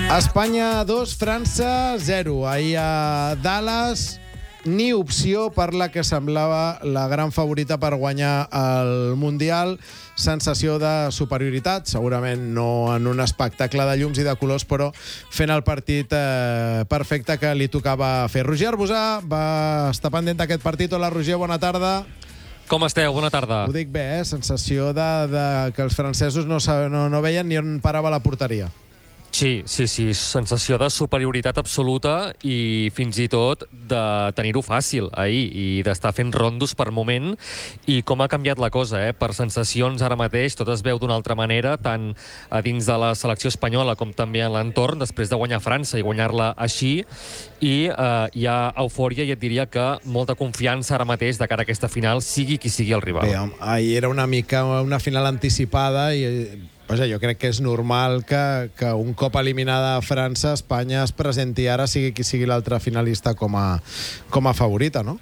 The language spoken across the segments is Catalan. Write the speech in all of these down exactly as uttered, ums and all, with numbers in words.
Espanya dos, França zero. Ahir a Dallas, ni opció per la que semblava la gran favorita per guanyar el Mundial. Sensació de superioritat, segurament no en un espectacle de llums i de colors, però fent el partit eh, perfecte que li tocava fer. Roger Arbusà va estar pendent d'aquest partit. Hola, Roger, bona tarda. Com esteu? Bona tarda. Ho dic bé, eh? Sensació de, de que els francesos no, no, no veien ni on parava la porteria. Sí, sí, sí, sensació de superioritat absoluta i fins i tot de tenir-ho fàcil ahir i d'estar fent rondos per moment. I com ha canviat la cosa, eh? Per sensacions ara mateix tot es veu d'una altra manera, tant a dins de la selecció espanyola com també en l'entorn, després de guanyar França i guanyar-la així. I eh, hi ha eufòria i et diria que molta confiança ara mateix de cara a aquesta final, sigui qui sigui el rival. Bé, ahir era una mica una final anticipada i... Vaja, jo crec que és normal que, que un cop eliminada França, Espanya es presenti ara, sigui qui sigui l'altre finalista, com a, com a favorita, no?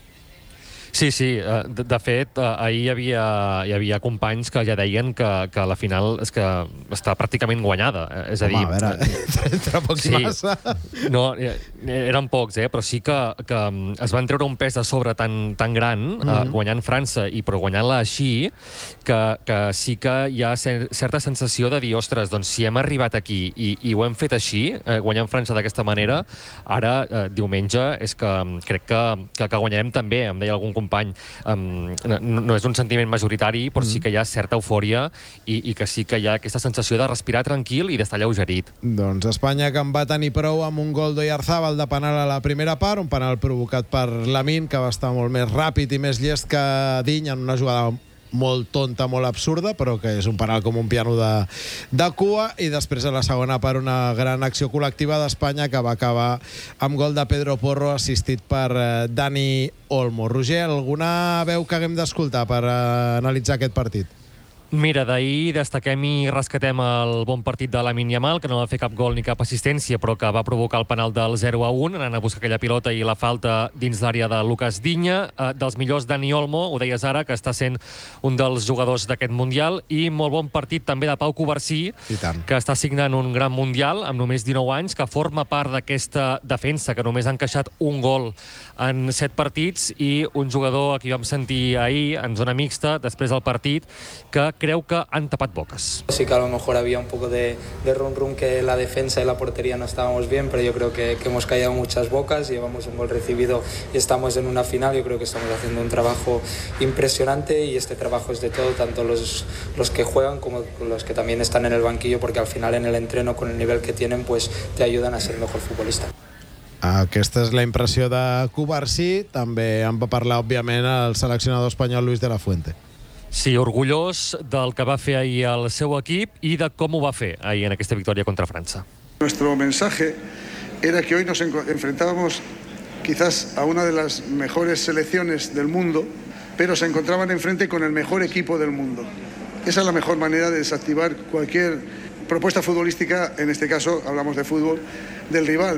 Sí, sí. De, de fet, ahir hi havia, hi havia companys que ja deien que, que la final és que està pràcticament guanyada. És a dir... Home, a veure, entre pocs sí, massa. No, eren pocs, eh? Però sí que, que es van treure un pes de sobre tan, tan gran, mm-hmm. eh, guanyant França, i però guanyant-la així, que, que sí que hi ha certa sensació de dir, ostres, doncs si hem arribat aquí i, i ho hem fet així, eh, guanyant França d'aquesta manera, ara, eh, diumenge, és que crec que, que, que guanyarem també, em deia algun company company. Um, no, no és un sentiment majoritari, però sí que hi ha certa eufòria i, i que sí que hi ha aquesta sensació de respirar tranquil i d'estar lleugerit. Doncs Espanya, que en va tenir prou amb un gol d'Oyarzabal de penal a la primera part, un penal provocat per Lamine, que va estar molt més ràpid i més llest que Digne en una jugada molt tonta, molt absurda, però que és un penal com un piano de, de cua, i després a la segona part una gran acció col·lectiva d'Espanya que va acabar amb gol de Pedro Porro assistit per eh, Dani Olmo. Roger, alguna veu que haguem d'escoltar per eh, analitzar aquest partit? Mira, d'ahir destaquem i rescatem el bon partit de Lamine Yamal, que no va fer cap gol ni cap assistència, però que va provocar el penal del zero a un, anant a buscar aquella pilota i la falta dins l'àrea de Lucas Digne. Eh, dels millors, Dani Olmo, ho deies ara, que està sent un dels jugadors d'aquest Mundial, i molt bon partit també de Pau Covarsí, que està signant un gran Mundial amb només dinou anys, que forma part d'aquesta defensa, que només ha encaixat un gol en set partits, i un jugador a qui vam sentir ahir en zona mixta, després del partit, que creu que han tapat boques. Sí que a lo mejor había un poco de, de rum rum que la defensa y la portería no estábamos bien, pero yo creo que, que hemos callado muchas bocas, llevamos un gol recibido y estamos en una final. Yo creo que estamos haciendo un trabajo impresionante y este trabajo es de todo, tanto los, los que juegan como los que también están en el banquillo, porque al final en el entreno, con el nivel que tienen, pues te ayudan a ser mejor futbolista. Aquesta és la impressió de Covarsí. També en va parlar, òbviament, el seleccionador espanyol Luis de la Fuente. Sí, orgullós del que va fer ahir el seu equip i de com ho va fer ahir en aquesta victòria contra França. Nuestro mensaje era que hoy nos enfrentábamos quizás a una de las mejores selecciones del mundo, pero se encontraban enfrente con el mejor equipo del mundo. Esa es la mejor manera de desactivar cualquier propuesta futbolística, en este caso hablamos de fútbol, del rival.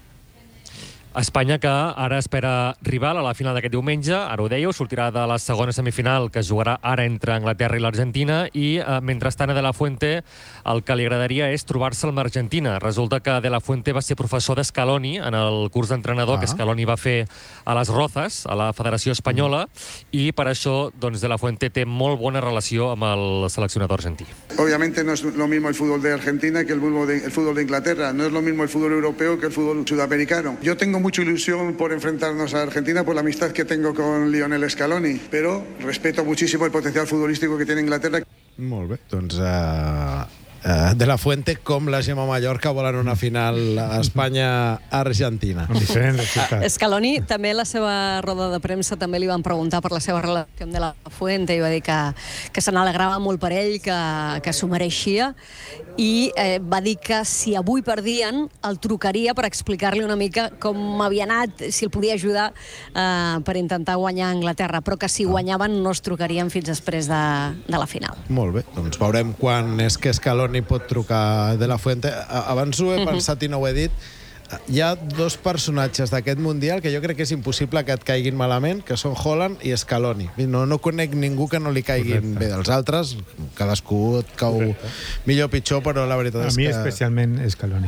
Espanya, que ara espera rival a la final d'aquest diumenge, ara ho dèieu, sortirà de la segona semifinal que es jugarà ara entre Anglaterra i l'Argentina, i eh, mentrestant a De La Fuente el que li agradaria és trobar-se amb l'Argentina. Resulta que De La Fuente va ser professor d'Scaloni en el curs d'entrenador ah. que Scaloni va fer a les Rozas, a la Federació Espanyola, i per això doncs, De La Fuente té molt bona relació amb el seleccionador argentí. Obviamente no es lo mismo el fútbol de Argentina que el fútbol de, el fútbol de Inglaterra, no es lo mismo el fútbol europeo que el fútbol sudamericano. Yo tengo mucha ilusión por enfrentarnos a Argentina por la amistad que tengo con Lionel Scaloni, pero respeto muchísimo el potencial futbolístico que tiene Inglaterra. Molt bé, doncs uh, uh, De La Fuente com la Gemma Mallorca volen una final a Espanya-Argentina. Amb diferents resultats. Scaloni també, la seva roda de premsa, també li van preguntar per la seva relació amb De La Fuente i va dir que, que se n'alegrava molt per ell, que, que s'ho mereixia, i eh, va dir que si avui perdien el trucaria per explicar-li una mica com havia anat, si el podia ajudar eh, per intentar guanyar Anglaterra, però que si guanyaven no es trucarien fins després de, de la final. Molt bé, doncs veurem quan és que Scaloni pot trucar De La Fuente. Abans ho he pensat i no ho he dit. Hi ha dos personatges d'aquest Mundial que jo crec que és impossible que et caiguin malament, que són Haaland i Scaloni. No, no conec ningú que no li caiguin Correcte. bé. Dels altres, cadascú et cau Correcte. millor o pitjor, però la veritat a és que... A mi que... especialment Scaloni.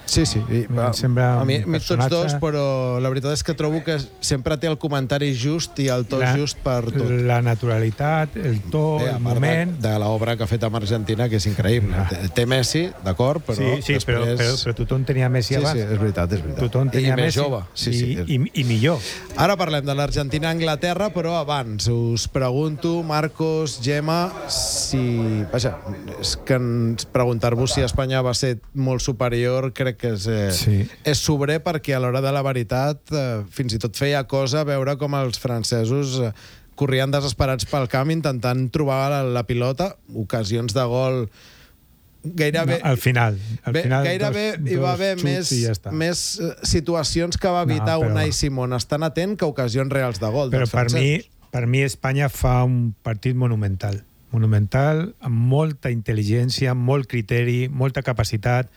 Sí, sí. I, Em sembla a mi, un a mi tots personatge- dos, però la veritat és que trobo que sempre té el comentari just i el to La- just per tot. La naturalitat, el to, Bé, a el part moment... de, de l'obra que ha fet amb Argentina, que és increïble. Ah. Té, té Messi, d'acord, però sí, sí, després... però, però, però tothom tenia Messi Sí, abans. sí, és veritat, és veritat. Tothom tenia I més Messi. jove. Sí, sí. I, i, I millor. Ara parlem de l'Argentina-Anglaterra, però abans us pregunto, Marcos, Gemma, si... Vaja, és que ens preguntar-vos si Espanya va ser molt superior crec que és, eh, Sí. és sobrer, perquè a l'hora de la veritat eh, fins i tot feia cosa veure com els francesos eh, corrien desesperats pel camp intentant trobar la, la pilota, ocasions de gol gairebé... No, al final. Al Bé, final gairebé dos, hi va dos haver xuts més, i ja està. més eh, situacions que va evitar No, però- Unai Simón estan atent que ocasions reals de gol Però dels per mi, francesos. per mi Espanya fa un partit monumental. Monumental, amb molta intel·ligència, molt criteri, molta capacitat,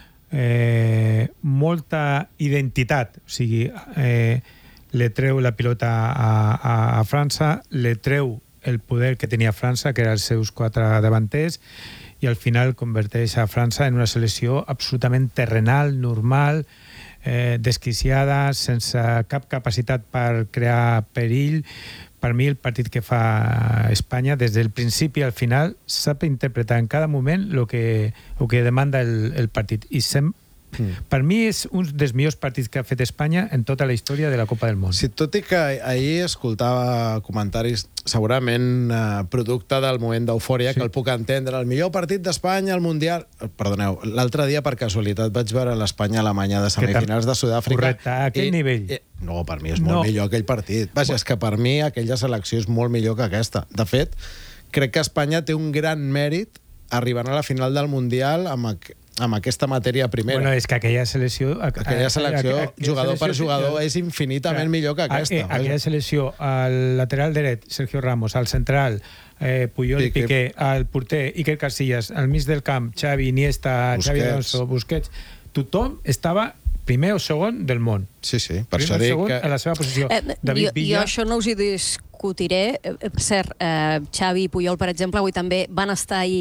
eh, molta identitat. O sigui, eh, le treu la pilota a, a, a França, le treu el poder que tenia França, que eren els seus quatre davanters, i al final converteix a França en una selecció absolutament terrenal, normal, eh, desquiciada, sense cap capacitat per crear perill. Per mi, el partit que fa Espanya, des del principi al final, sap interpretar en cada moment el que, el que demanda el, el partit. I sem Mm. Per mi és un dels millors partits que ha fet Espanya en tota la història de la Copa del Món. Sí, tot i que ahir escoltava comentaris segurament eh, producte del moment d'eufòria, sí, que el puc entendre. El millor partit d'Espanya al Mundial... Perdoneu, l'altre dia, per casualitat, vaig veure l'Espanya-Alemanya de semifinals de Sud-àfrica. Correcte, a aquell i, nivell. I, no, per mi és molt No. millor aquell partit. Vaja, és que per mi aquella selecció és molt millor que aquesta. De fet, crec que Espanya té un gran mèrit arribant a la final del Mundial amb, aqu amb aquesta matèria primera. Bueno, és que aquella selecció... Aquella selecció, a, a, a, jugador selecció, per jugador, és infinitament millor que aquesta. A, a, aquella selecció, al lateral dret, Sergio Ramos, al central, eh, Puyol i Piqué, al porter, Iker Casillas, al mig del camp, Xavi, Iniesta, Busquets. Xavi Alonso, Busquets... Tothom estava primer o segon del món. Sí, sí, per primer això dic segon que... a la seva posició. Eh, David jo, Villa... jo això no us hi discutiré. Eh, per cert, eh, Xavi i Puyol, per exemple, avui també van estar ahir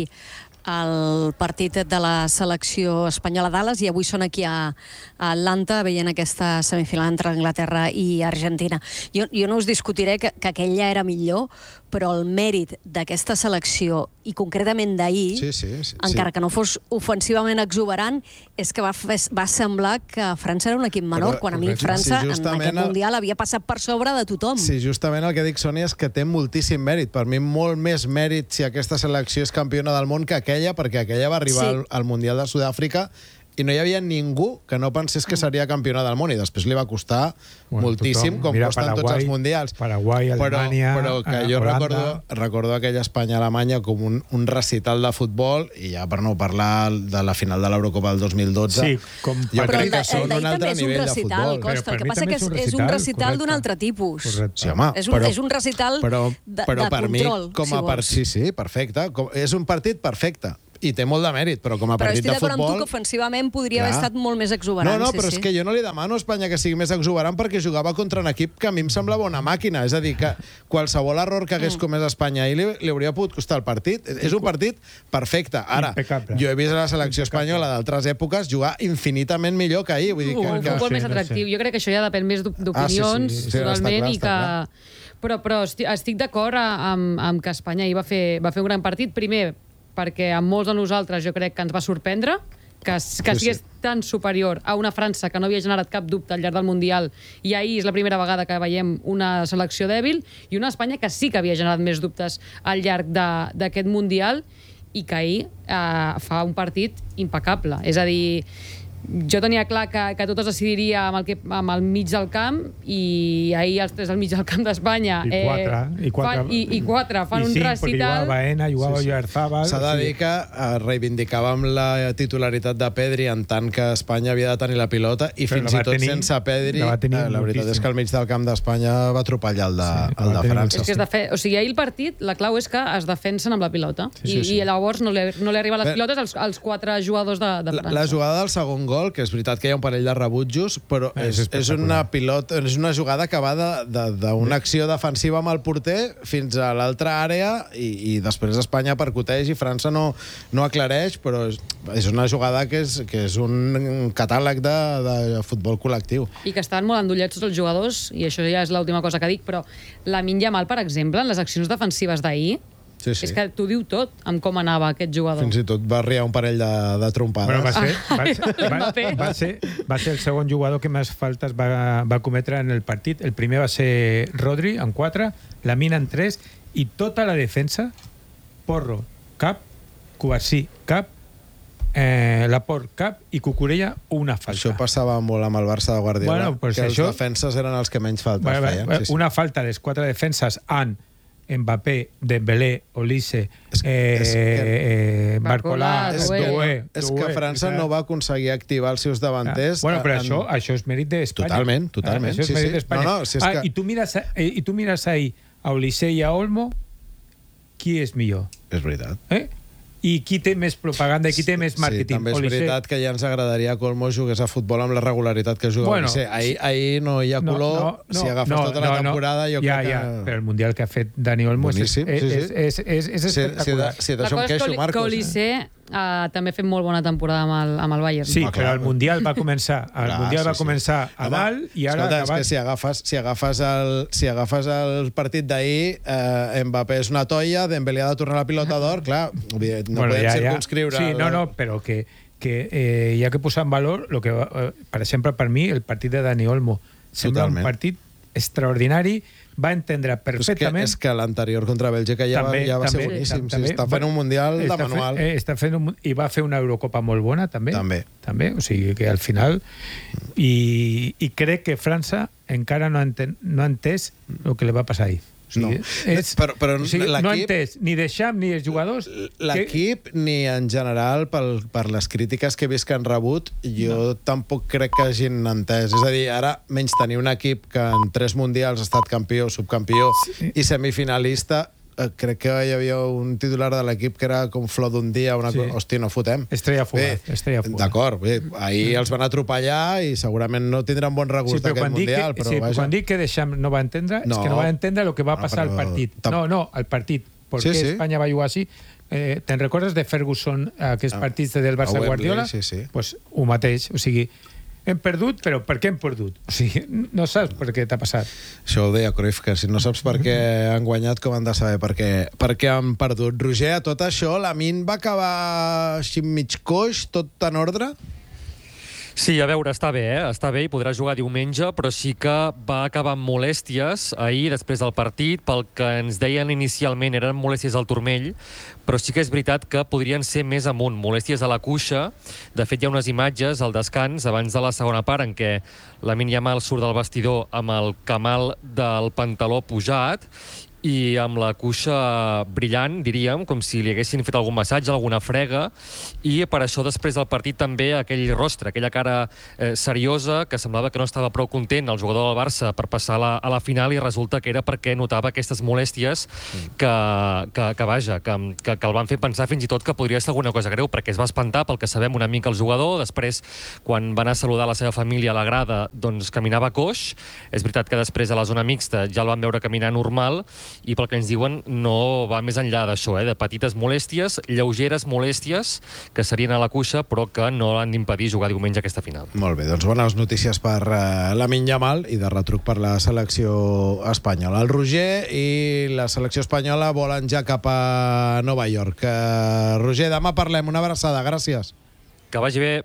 al partit de la selecció espanyola a Dallas i avui són aquí a, a Atlanta veient aquesta semifinal entre Anglaterra i Argentina. Jo, jo no us discutiré que, que aquella era millor, però el mèrit d'aquesta selecció i concretament d'ahir, sí, sí, sí, encara sí. que no fos ofensivament exuberant, és que va, fes, va semblar que França era un equip menor, però, quan a mi França si en aquest Mundial el... havia passat per sobre de tothom. Sí, justament el que dic, Sònia, és que té moltíssim mèrit. Per mi molt més mèrit si aquesta selecció és campiona del món que aquella, perquè aquella va arribar sí. al, al Mundial de Sud-àfrica i no hi havia ningú que no pensés que seria campiona del món, i després li va costar bueno, moltíssim, tothom. Com Mira, costen Paraguai, tots els mundials. Paraguai, Alemanya... Però, però que jo Holanda. recordo, recordo aquella Espanya-Alemanya com un, un recital de futbol, i ja per no parlar de la final de l'Eurocopa del dos mil dotze, sí, com jo però crec que són un altre nivell de futbol. Costa, el que passa que és, és un recital d'un altre tipus. Sí, home, és, un, però, és un recital però, de, però de per control, mi, com a si part, sí, sí, perfecte. Com, és un partit perfecte. I té molt de mèrit, però com a però partit de futbol... Però estic d'acord amb tu que ofensivament podria clar. haver estat molt més exuberant. No, no, sí, però sí. és que jo no li demano a Espanya que sigui més exuberant perquè jugava contra un equip que a mi em semblava una màquina. És a dir, que qualsevol error que hagués mm. comès Espanya ahir li, li hauria pogut costar el partit. És un partit perfecte. Ara, impecable. jo he vist la selecció espanyola d'altres èpoques jugar infinitament millor que ahir. Vull dir que, un que... futbol sí, més atractiu. no sé. Jo crec que això ja depèn més d'opinions, ah, sí, sí, sí, totalment, clar, i que... Però, però estic, estic d'acord amb, amb que Espanya ahir va fer, va fer un gran partit. Primer, perquè a molts de nosaltres jo crec que ens va sorprendre que, que sí, sigués sí. tan superior a una França que no havia generat cap dubte al llarg del Mundial, i ahir és la primera vegada que veiem una selecció dèbil, i una Espanya que sí que havia generat més dubtes al llarg d'aquest Mundial, i que ahir eh, fa un partit impecable. És a dir, jo tenia clar que, que tot es decidiria amb el, que, amb el mig del camp, i ahir els tres al mig del camp d'Espanya i quatre, eh, i quatre, fan, i, i quatre fan i un cinc, recital. jugava Baena, jugava sí, sí. Oyarzabal. S'ha de dir que eh, reivindicàvem la titularitat de Pedri en tant que Espanya havia de tenir la pilota, i però fins i tot tenir, sense Pedri la, eh, la veritat és que al mig del camp d'Espanya va atropellar el de, sí, el de França. És que es defe... O sigui, ahir el partit, la clau és que es defensen amb la pilota, sí, sí, i, sí. i llavors no li, no li arriben les Bé, pilotes als, als quatre jugadors de, de França. La, la jugada del segon gol gol, que és veritat que hi ha un parell de rebutjos, però Eh, és és, és, una pilota, és una jugada que va d'una acció defensiva amb el porter fins a l'altra àrea i, i després Espanya percuteix i França no, no aclareix, però és, és una jugada que és, que és un catàleg de, de futbol col·lectiu. I que estan molt endollets tots els jugadors, i això ja és l'última cosa que dic, però Lamine Yamal, per exemple, en les accions defensives d'ahir, Sí, sí. és que t'ho diu tot amb com anava aquest jugador. Fins i tot va arriar un parell de, de trompades. Bueno, va, ser, Ah, va, ser, va, va, ser, va ser el segon jugador que més faltes va, va cometre en el partit. El primer va ser Rodri, en quatre, Lamine en tres, i tota la defensa, Porro, cap, Cubarsí, cap, eh, Laporte, cap, i Cucurella, una falta. Això passava molt amb el Barça de Guardiola, Bueno, pues que això- els defenses eren els que menys faltes Va, va, feien. va, Sí, sí. Una falta de les quatre defenses en Mbappé, Dembélé, Olise, És- eh, és que- eh, Barcolà, És És Dué. que, Dué, és que Dué, França clar. no va aconseguir activar els seus davanters. Bueno, però en- això, això és mèrit d'Espanya. Totalment, totalment, Això és sí, mèrit sí. d'Espanya. No, no, si és ah, que- i, tu mires, a- eh, I tu mires ahí a Olise i a Olmo, qui és millor? És veritat. Eh? I qui té més propaganda i qui té més Sí, màrqueting? també és Olise. veritat que ja ens agradaria que Olmo jugués a futbol amb la regularitat que juga Bueno, Olise. Ahir, ahir no hi ha color, si agafes tota la temporada, jo ja, crec que... ja, però el Mundial que ha fet Dani Olmo és, Boníssim, és, sí, sí. és, és, és, és Si, si, de, espectacular. si La d'això em cosa és que queixo, Oli- Marcos. que Olise uh, també ha fet molt bona temporada amb el, amb el Bayern. Sí, Ah, però clar. el Mundial va començar, el Clar, Mundial sí, va sí. començar a Home, dalt i ara escolta, ha és que acabat... si agafes, si agafes, el, si agafes el partit d'ahir, eh, Mbappé és una toia, Dembélé ha de tornar la pilota d'or, clar, vull dir, no Bueno, podem ja, ja. circunscriure... Sí, el- no, no, però que, que eh, hi ha que posar en valor, lo que, va- eh, per exemple, per mi, el partit de Dani Olmo. Sembla Totalment. un partit extraordinari, va entendre És que, perfectament... és que l'anterior contra Bèlgica ja, També, va, ja va també, ser boníssim. tam- també sí, està fent un Mundial de està manual. Fent, eh, està fent un, I va fer una Eurocopa molt bona, també. També. també o sigui que al final... I, i crec que França encara no ha, enten, no ha entès el que li va passar ahir. O sigui, No. és, Però- però o sigui, no ha l'equip- entès ni de Xam ni els jugadors... L'equip, ni en general, pel, per les crítiques que he vist que han rebut, jo no. tampoc crec que hagin entès. És a dir, ara menys tenir un equip que en tres mundials ha estat campió, subcampió sí. i semifinalista, eh, crec que hi havia un titular de l'equip que era com flor d'un dia, una Sí. sí. Hòstia, no fotem. Estrella fugaz, Bé, estrella fugaz. D'acord, bé, ahir els van atropellar i segurament no tindran bon regust Sí, però d'aquest quan dic, mundial, que, però sí, vaja. quan dic que Deschamps no va entendre, no. és No. que no va entendre el que va No, passar al però partit. tam- No, no, al partit. ¿Por Sí, qué sí. España va jugar así? Eh, Te'n recordes de Ferguson, aquests Ah, partits del a Barça Wembley, Guardiola? sí, sí. Pues ho mateix. O sigui, hem perdut, però per què hem perdut? O sigui, no saps per què t'ha passat. Això ho deia Cruyff, que si no saps per què han guanyat, com han de saber per què, per què han perdut. Roger, a tot això, Lamine va acabar així mig coix, tot en ordre? Sí, a veure, està bé, eh? Està bé i podrà jugar diumenge, però sí que va acabar amb molèsties ahir, després del partit, pel que ens deien inicialment eren molèsties al turmell, però sí que és veritat que podrien ser més amunt, molèsties a la cuixa. De fet, hi ha unes imatges al descans, abans de la segona part, en què Lamine Yamal surt del vestidor amb el camal del pantaló pujat i amb la cuixa brillant, diríem, com si li haguessin fet algun massatge, alguna frega, i per això després del partit també aquell rostre, aquella cara eh, seriosa, que semblava que no estava prou content el jugador del Barça per passar a la, a la final, i resulta que era perquè notava aquestes molèsties que, que, que vaja, que, que, que el van fer pensar fins i tot que podria ser alguna cosa greu, perquè es va espantar, pel que sabem, una mica el jugador. Després, quan va anar a saludar la seva família a la grada, doncs caminava coix. És veritat que després a la zona mixta ja el van veure caminar normal, i pel que ens diuen no va més enllà d'això, eh? de petites molèsties, lleugeres molèsties, que serien a la cuixa, però que no l'han d'impedir jugar diumenge aquesta final. Molt bé, doncs bones notícies per uh, Lamine Yamal i de retruc per la selecció espanyola. El Roger i la selecció espanyola volen ja cap a Nova York. Uh, Roger, demà parlem. Una abraçada. Gràcies. Que vagi bé.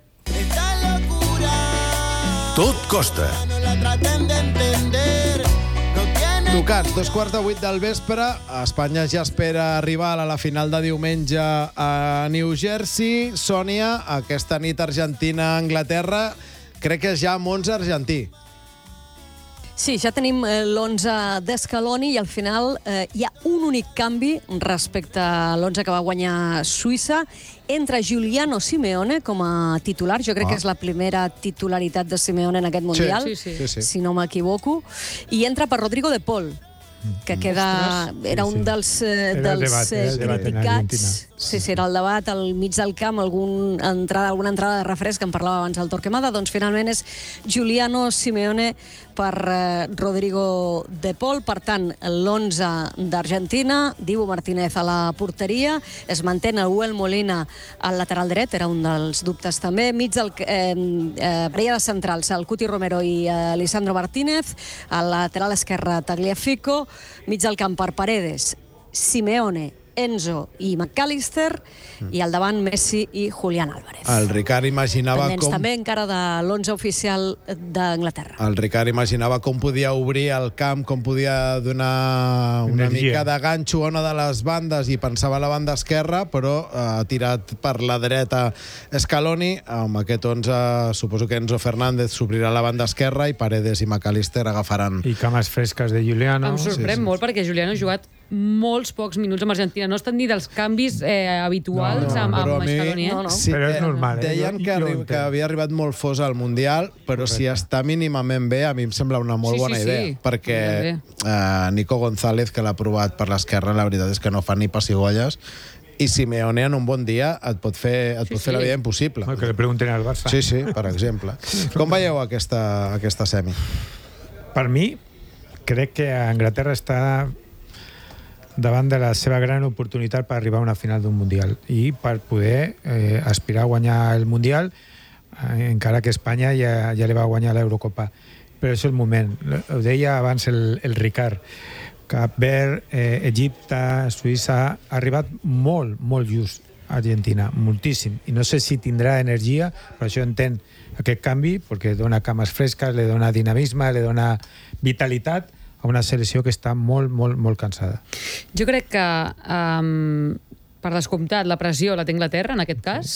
Tot costa. Tocats, dos quarts de vuit del vespre. Espanya ja espera arribar a la final de diumenge a New Jersey. Sònia, aquesta nit Argentina-Anglaterra, crec que és ja amb onze argentí. Sí, ja tenim eh, l'onze d'Escaloni i al final eh, hi ha un únic canvi respecte a l'onze que va guanyar Suïssa. Entra Giuliano Simeone com a titular. Jo crec Ah. que és la primera titularitat de Simeone en aquest Mundial, Sí, sí. Sí, sí. si no m'equivoco. I entra per Rodrigo de Paul, que queda, Ostres. era Sí, sí. un dels, eh, Era el dels debat, era el eh, debat en criticats. Argentina. Sí, sí, era el debat al mig del camp, algun entrada, alguna entrada de refresc, que en parlava abans el Torquemada, doncs finalment és Giuliano Simeone per eh, Rodrigo De Paul. Per tant, l'onze d'Argentina, Dibu Martínez a la porteria, es manté Nahuel Molina al lateral dret, era un dels dubtes també, mig del eh, eh, parella de centrals, el Cuti Romero i eh, Lisandro Martínez, al lateral esquerre Tagliafico, mig del camp per Paredes, Simeone, Enzo i McAllister, i al davant Messi i Julián Álvarez. El Ricard imaginava Pendents com... també encara de l'onze oficial d'Anglaterra. El Ricard imaginava com podia obrir el camp, com podia donar una Energia. mica de ganxo a una de les bandes, i pensava a la banda esquerra, però ha tirat per la dreta Scaloni. Amb aquest onze suposo que Enzo Fernández s'obrirà a la banda esquerra i Paredes i McAllister agafaran... I cames fresques de Giuliano. Em sorprèn sí, sí. molt perquè Juliano ha jugat molts pocs minuts amb Argentina. No estan ni dels canvis eh, habituals No, no, amb, però amb a mi- Scaloni. Eh? No, no. Sí, Però és eh, normal, eh? Deien Jo- que, jo arri- entenc. que havia arribat molt fos al Mundial, però si està mínimament bé, a mi em sembla una molt Sí, sí, bona sí. idea, perquè Bé, eh, Nico González, que l'ha provat per l'esquerra, la veritat és que no fa ni pessigolles, i Simeone en un bon dia et pot fer, et Sí, pot fer sí. la vida impossible. Que li pregunten al Barça. Sí, sí, per exemple. Com veieu aquesta, aquesta semi? Per mi, crec que Anglaterra està davant de la seva gran oportunitat per arribar a una final d'un Mundial i per poder eh, aspirar a guanyar el Mundial, eh, encara que Espanya ja, ja li va guanyar l'Eurocopa. Però és el moment. Ho deia abans el, el Ricard. Cap Verd, eh, Egipte, Suïssa, ha arribat molt, molt just a Argentina, moltíssim. I no sé si tindrà energia, per això entenc aquest canvi, perquè dona cames fresques, li dona dinamisme, li dona vitalitat a una selecció que està molt, molt, molt cansada. Jo crec que, um, per descomptat, la pressió la té Anglaterra, en aquest cas,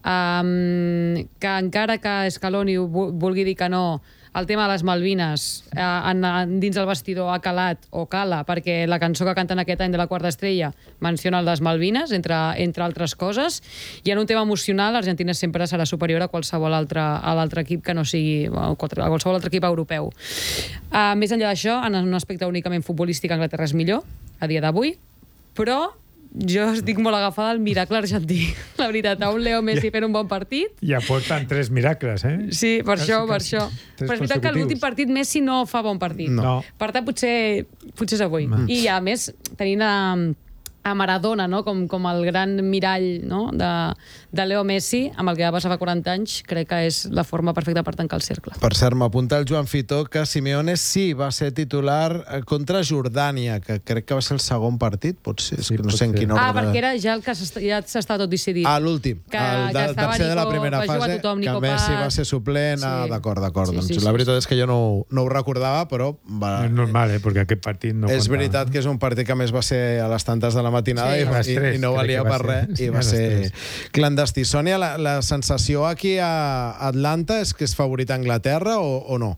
um, que encara que Scaloni vu- vulgui dir que no, el tema de les Malvines eh, en, en, dins el vestidor ha calat o cala, perquè la cançó que canten aquest any de la Quarta Estrella menciona les Malvines, entre, entre altres coses, i en un tema emocional Argentina sempre serà superior a qualsevol altre, a l'altre equip que no sigui a qualsevol altre equip europeu. Uh, més enllà d'això, en un aspecte únicament futbolístic, Anglaterra és millor a dia d'avui, però jo estic molt agafada al miracle argentí. La veritat, a un Leo Messi fent un bon partit. I aporten tres miracles, eh? Sí, per Quasi, això, per quasi. això. Tres Però és veritat que consecutius. l'últim partit Messi no fa bon partit. No. Per tant, potser, potser és avui. I a més, tenint a, a Maradona, no? com, com el gran mirall, no? de, de Leo Messi, amb el que va passar fa quaranta anys, crec que és la forma perfecta per tancar el cercle. Per cert, m'apunta el Joan Fitó que Simeone sí va ser titular eh, contra Jordània, que crec que va ser el segon partit, potser, és Sí, que no pot sé en ser. quin ordre. Ah, perquè era ja el que s'està- ja s'està tot decidit. Ah, l'últim, Que- el que de, estava tercer de la Nico- primera va jugar fase, tothom, que Nico Messi Paz. va ser suplent. Sí. Ah, d'acord, d'acord. Sí, Doncs sí, sí, la veritat sí. és que jo no, ho- no ho recordava, però va, És normal, eh? Perquè aquest partit no és compta. veritat que és un partit que a més va ser a les tantes de la matinada Sí. i, A les i, tres, i no crec valia que va per ser. res, Sí, i a va les ser tres. clandestí. Sònia, la, la sensació aquí a Atlanta és que és favorita Anglaterra o, o no?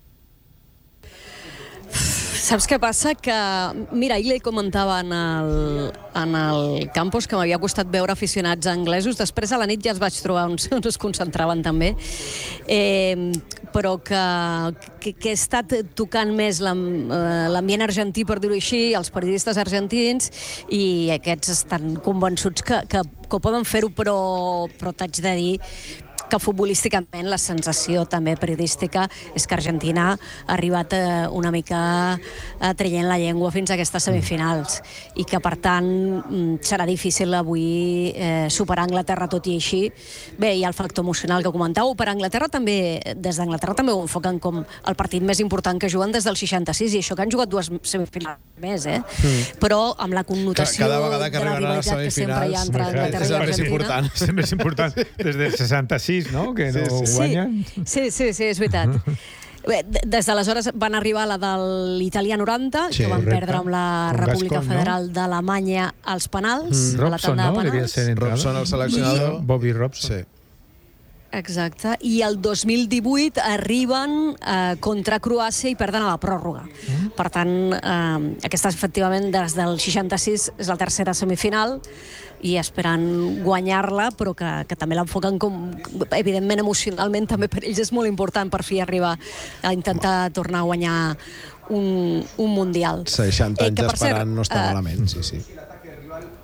Saps què passa? Que, mira, ahir li comentava en el, en el campus que m'havia costat veure aficionats anglesos. Després a la nit ja es vaig trobar uns on es concentraven també. Eh, però que, que, que he estat tocant més l'am- eh, l'ambient argentí, per dir-ho així, els periodistes argentins, i aquests estan convençuts que, que, que ho poden fer-ho, però, però t'haig de dir que futbolísticament la sensació també periodística és que Argentina ha arribat eh, una mica eh, traient la llengua fins a aquestes semifinals i que per tant mm, serà difícil avui eh, superar Anglaterra tot i així. Bé, hi ha el factor emocional que comentàveu, per Anglaterra també, des d'Anglaterra també ho enfoquen com el partit més important que juguen des del seixanta-sis, i això que han jugat dues semifinals més, eh? Mm. Però amb la connotació Cada vegada que de la arriben a les rivalitat que sempre hi ha entre semifinals, Anglaterra és i el més Argentina. important. És el més important des del seixanta-sis, no? Que no Sí, sí. guanyen. Sí, sí, sí, és veritat. Bé, d- des d'aleshores van arribar a la de l'Itàlia noranta, Sí, que van correcte. perdre amb la Con República Gascon, no? Federal d'Alemanya als penals, a la Robson, tanda no? de Devia penals. ser entrenador. Robson, el seleccionador. Bobby Robson. Sí. Exacte. I el dos mil divuit arriben eh, contra Croàcia i perden a la pròrroga. Mm. Per tant, eh, aquesta efectivament des del seixanta-sis és la tercera semifinal i esperant guanyar-la, però que, que també l'enfoquen com, evidentment, emocionalment també per ells és molt important per fi arribar a intentar tornar a guanyar un, un Mundial. seixanta Eh, anys que, per cert, esperant no està eh, malament, sí, sí.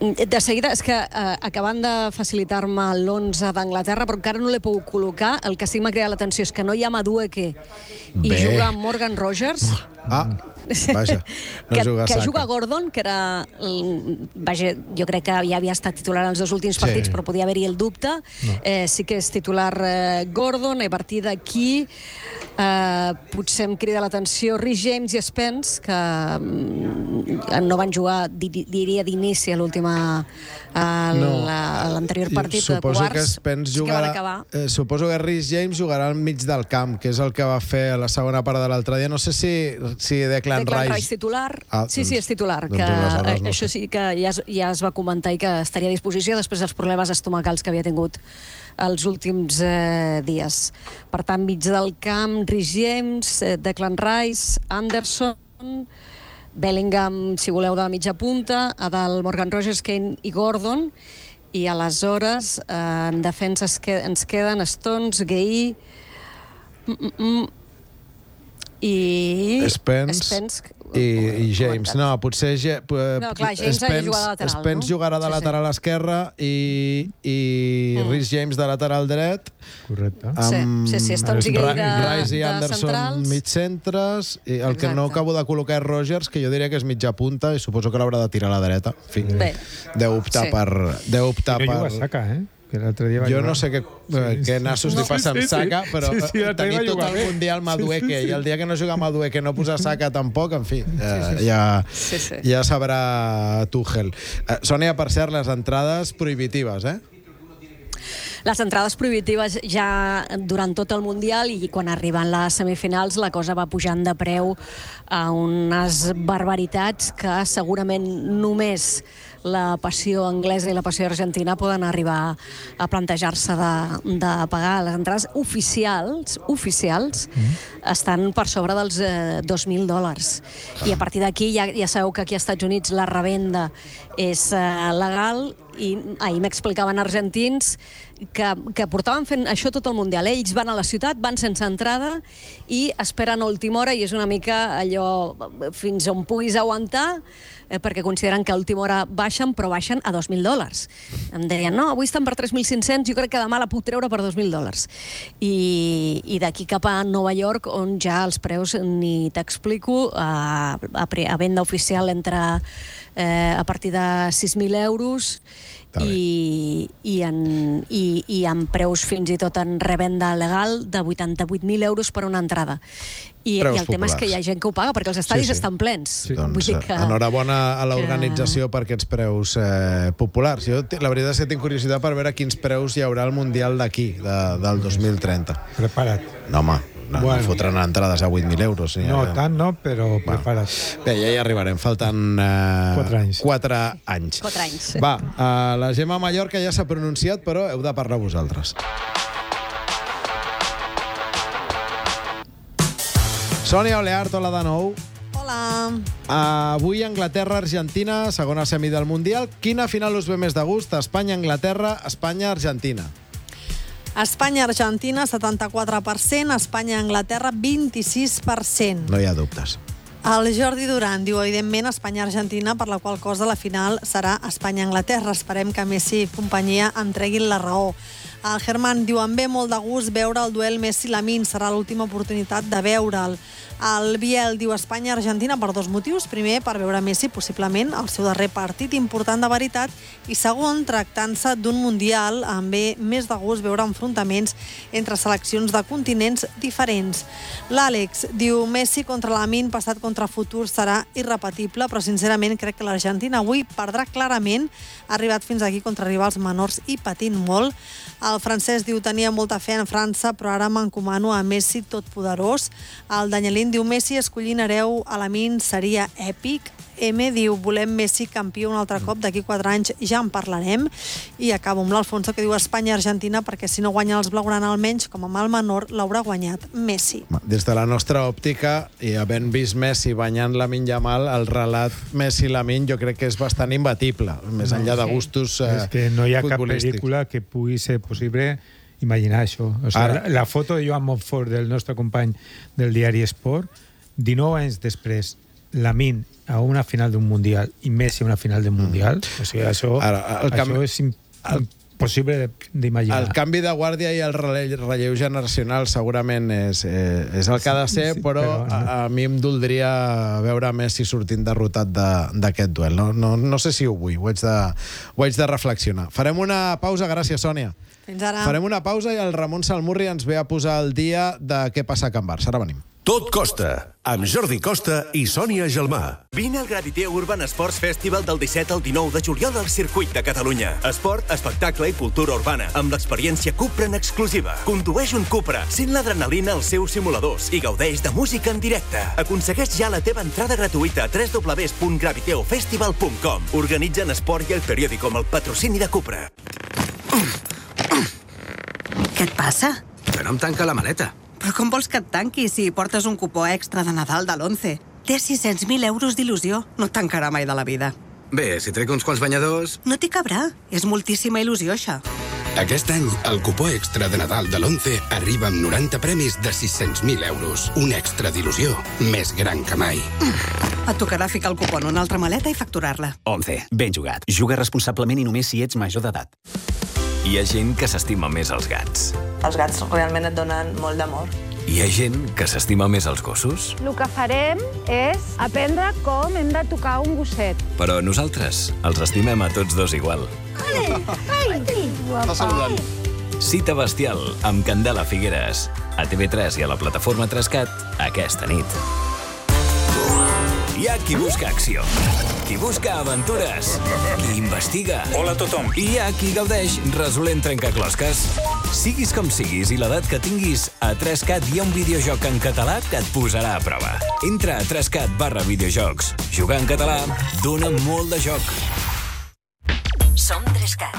De seguida, és que eh, acabant de facilitar-me l'onze d'Anglaterra, però encara no l'he pogut col·locar, el que sí que m'ha cridat l'atenció és que no hi ha Madueke i Bé. juga Morgan Rogers. Ah, vaja, no que, juga que Saka. juga Gordon, que era... el- Vaja, jo crec que ja havia estat titular en els dos últims Sí. partits, però podia haver-hi el dubte. No. Eh, sí que és titular eh, Gordon, i a partir d'aquí eh, potser em crida l'atenció Rhys James i Spence, que mm, no van jugar, di- diria, d'inici a l'última... a No. la- a l'anterior partit de Suposo quarts. que Spence sí que van jugarà, acabar. eh, suposo que Rhys James jugarà al mig del camp, que és el que va fer a la segona part de l'altre dia. No sé si, si Declan, Declan Rice... Rice titular. Ah, sí, sí, doncs- és titular. doncs que, aleshores no això sé. sí que ja es, ja es va comentar i que estaria a disposició després dels problemes estomacals que havia tingut els últims eh, dies. Per tant, mig del camp, Rhys James, eh, Declan Rice, Anderson, Bellingham, si voleu, de la mitja punta, a dalt Morgan Rogers, Kane i Gordon, i aleshores eh, en defensa es que, ens queden Stones, Gueye, mm, mm, mm, i... Spence, Spence i, i James. No, potser Ge- p- No, clar, James ha de Spence, jugar de lateral, Spence no? jugarà de Sí, sí. lateral esquerre i, i Mm. Rhys James de lateral dret. Correcte. Sí, amb sí, sí, Stones i Gueye de, Rice i de Anderson centrals. mig centres, i el que Exacte. no acabo de col·locar és Rogers, que jo diria que és mitja punta i suposo que l'haurà de tirar a la dreta. En fi, Bé. deu optar Sí. per... Deu optar I no juga per... Saka, eh? Que l'altre dia va Jo jugar. no sé què, eh, Sí, què sí. nassos No. li passa amb Sí, sí, Saka, però sí, sí, eh, l'altre dia tenir va tot jugar el bé. Mundial Madueke Sí, sí, sí. i el dia que no juga Madueke no posar Saka tampoc, en fi, eh, ja, Sí, sí. ja sabrà Tuchel. Eh, Sònia, per cert, les entrades prohibitives, eh? Les entrades prohibitives ja durant tot el Mundial, i quan arriben les semifinals la cosa va pujant de preu a unes barbaritats que segurament només la passió anglesa i la passió argentina poden arribar a plantejar-se de, de pagar. Les entrades oficials oficials mm. estan per sobre dels eh, dos mil dòlars. I a partir d'aquí ja, ja sabeu que aquí als Estats Units la revenda és eh, legal, i ahir m'explicaven argentins que, que portaven fent això tot el Mundial. Ells van a la ciutat, van sense entrada i esperen a última hora, i és una mica allò fins on puguis aguantar, eh, perquè consideren que a última hora baixen, però baixen a dos mil dòlars. Em deien, no, avui estan per tres mil cinc-cents, jo crec que demà la puc treure per dos mil dòlars. I, i d'aquí cap a Nova York, on ja els preus ni t'explico, a, a, pre- a venda oficial entre eh, a partir de sis mil euros i, i, en, i, i amb preus fins i tot en revenda legal de vuitanta-vuit mil euros per una entrada. I, Preus i el tema és que hi ha gent que ho paga, perquè els estadis Sí, sí. estan plens. Sí. Doncs, Vull dir que... enhorabona a l'organització per aquests preus eh, populars. Jo, t- la veritat és que tinc curiositat per veure quins preus hi haurà al Mundial d'aquí, de, del dos mil trenta. Prepara't. No, home, no, Bueno. no fotran entrades a vuit mil euros. Sí, No, eh? tant no, però prepara't. Bé, ja hi arribarem, falten eh, Quatre anys. quatre anys. Quatre anys. Va, eh, la Gemma Mallorca ja s'ha pronunciat, però heu de parlar vosaltres. Sònia Oleart, hola de nou. Hola. Avui Anglaterra-Argentina, segona semi del Mundial. Quina final us ve més de gust? Espanya-Anglaterra, Espanya-Argentina. Espanya-Argentina, setanta-quatre per cent. Espanya-Anglaterra, vint-i-sis per cent. No hi ha dubtes. El Jordi Duran diu, evidentment, Espanya-Argentina, per la qual cosa la final serà Espanya-Anglaterra. Esperem que Messi i companyia en treguin la raó. El Germán diu, em ve molt de gust veure el duel Messi-Lamine, serà l'última oportunitat de veure'l. El Biel diu, Espanya-Argentina per dos motius. Primer, per veure Messi, possiblement, el seu darrer partit important de veritat, i segon, tractant-se d'un Mundial, em ve més de gust veure enfrontaments entre seleccions de continents diferents. L'Àlex diu, Messi contra Lamine, passat contra futur, serà irrepetible, però sincerament crec que l'Argentina avui perdrà clarament, ha arribat fins aquí contra rivals menors i patint molt. El francès diu, tenia molta fe en França, però ara m'encomano a Messi totpoderós. El Danielín diu, Messi escollint hereu a Lamine seria èpic. M diu, volem Messi campió un altre cop, d'aquí quatre anys ja en parlarem. I acabo amb l'Alfonso, que diu Espanya-Argentina, perquè si no guanya els blaugrana almenys, com a mal menor, l'haurà guanyat Messi. Des de la nostra òptica, i havent vist Messi banyant Lamine Yamal, el relat Messi-Lamine jo crec que és bastant imbatible, més enllà de gustos eh, És que no hi ha cap futbolístics. pel·lícula que pugui ser possible imaginar això. O sigui, Ara- la, la foto de Joan Montfort, del nostre company del diari Esport, dinou anys després, Lamine a una final d'un Mundial i Messi a una final d'un Mundial, mm. o sigui, això, Ara, el canvi, això és impossible d'imaginar. El canvi de guàrdia i el relleu, relleu generacional segurament és, eh, és el que ha de ser, sí, però, però no. a, a mi em doldria veure Messi sortint derrotat d'aquest duel. No, no, no sé si ho vull, ho haig, de, ho haig de reflexionar. Farem una pausa, gràcies, Sònia. Fins ara. Farem una pausa i el Ramon Salmurri ens ve a posar el dia de què passa a Can Barça. Ara venim. Tot Costa, amb Jordi Costa i Sònia Gelmà. Vine al Graviteo Urban Sports Festival del disset al dinou de juliol al Circuit de Catalunya. Esport, espectacle i cultura urbana, amb l'experiència Cupra en exclusiva. Condueix un Cupra, sent l'adrenalina als seus simuladors i gaudeix de música en directe. Aconsegueix ja la teva entrada gratuïta a w w w punt graviteo festival punt com. Organitzen Esport i el periòdico amb el patrocini de Cupra. Què et passa? Que no em tanca la maleta. Però com vols que et tanqui si portes un cupó extra de Nadal de l'Once? Té sis-cents mil euros d'il·lusió. No et tancarà mai de la vida. Bé, si trec uns quants banyadors... No t'hi cabrà. És moltíssima il·lusió, això. Aquest any, el cupó extra de Nadal de l'Once arriba amb noranta premis de sis-cents mil euros. Un extra d'il·lusió més gran que mai. Et tocarà ficar el cupó en una altra maleta i facturar-la. Once. Ben jugat. Juga responsablement i només si ets major d'edat. Hi ha gent que s'estima més els gats. Els gats realment et donen molt d'amor. Hi ha gent que s'estima més els gossos. El que farem és aprendre com hem de tocar un gosset. Però nosaltres els estimem a tots dos igual. Ai, ai, Està saludant. Cita bestial amb Candela Figueres. A T V tres i a la plataforma Trescat aquesta nit. Hi ha qui busca acció, qui busca aventures, qui investiga. Hola a tothom. I hi ha qui gaudeix resolent trencaclosques. Siguis com siguis i l'edat que tinguis, a Trescat hi ha un videojoc en català que et posarà a prova. Entra a Trescat barra videojocs. Jugar en català dona molt de joc. Som Trescat.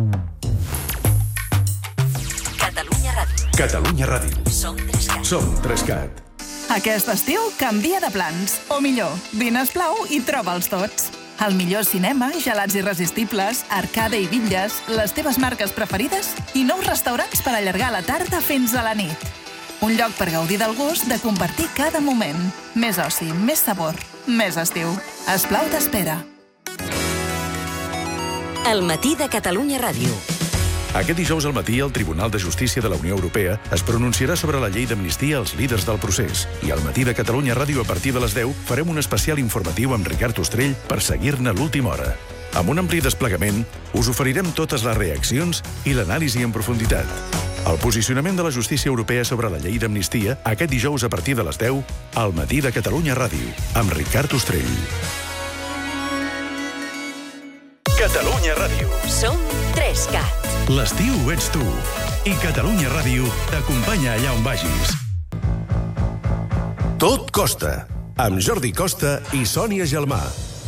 Catalunya Ràdio. Catalunya Ràdio. Som Trescat. Som Trescat. Aquest estiu canvia de plans. O millor, vine esclau i troba'ls tots. El millor cinema, gelats irresistibles, arcade i bitlles, les teves marques preferides i nous restaurants per allargar la tarda fins a la nit. Un lloc per gaudir del gust de compartir cada moment. Més oci, més sabor, més estiu. Esplau t'espera. El matí de Catalunya Ràdio. Aquest dijous al matí, el Tribunal de Justícia de la Unió Europea es pronunciarà sobre la llei d'amnistia als líders del procés. I al matí de Catalunya Ràdio, a partir de les deu, farem un especial informatiu amb Ricard Ostrell per seguir-ne l'última hora. Amb un ampli desplegament, us oferirem totes les reaccions i l'anàlisi en profunditat. El posicionament de la justícia europea sobre la llei d'amnistia, aquest dijous a partir de les deu, al matí de Catalunya Ràdio, amb Ricard Ostrell. Catalunya Ràdio. Som Trescat. L'estiu ets tu. I Catalunya Ràdio t'acompanya allà on vagis. Tot Costa, amb Jordi Costa i Sònia Gelmà.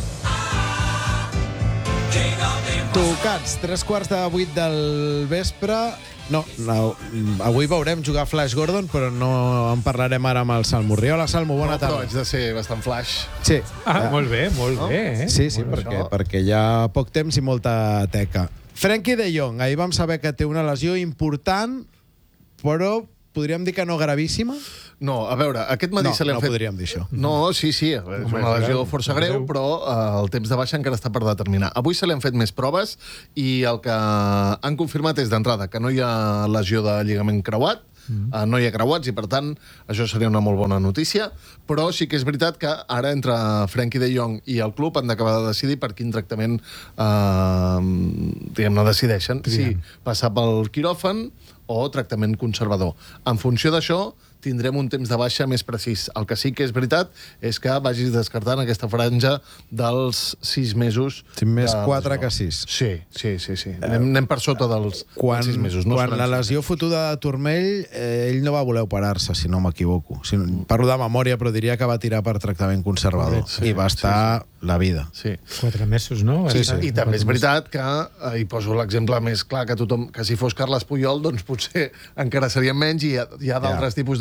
Tocats, tres quarts de vuit del vespre. No, no, avui veurem jugar Flash Gordon, però no en parlarem ara amb el Salmo. Hola, Salmo, bona no, tarda. Però haig de ser bastant flash. Sí. Ah, ja. Molt bé, molt no? bé. Eh? Sí, sí, molt perquè, perquè hi ha poc temps i molta teca. Frenkie de Jong, ahir vam saber que té una lesió important, però podríem dir que no gravíssima? No, a veure, aquest matí no, se li han no fet... No podríem dir això. No, sí, sí, és una lesió força greu, però uh, el temps de baixa encara està per determinar. Avui se li han fet més proves i el que han confirmat és d'entrada que no hi ha lesió de lligament creuat, Mm. Uh, no hi ha creuats i, per tant, això seria una molt bona notícia, però sí que és veritat que ara entre Frenkie de Jong i el club han d'acabar de decidir per quin tractament uh, diguem-ne decideixen, si passar pel quiròfan o tractament conservador. En funció d'això, tindrem un temps de baixa més precís. El que sí que és veritat és que vagis descartant aquesta franja dels sis mesos. Sí, més quatre que sis. Sí, sí, sí. sí. Anem, anem per sota dels, quan, dels sis mesos. No quan la lesió fotuda de turmell, eh, ell no va voler operar-se, si no m'equivoco. Si, parlo de memòria, però diria que va tirar per tractament conservador. Sí, I va estar sí, sí. la vida. Sí. Quatre mesos, no? Sí, sí. I també és veritat que, eh, hi poso l'exemple més clar que tothom, que si fos Carles Puyol, doncs potser encara serien menys i hi ha, hi ha d'altres tipus de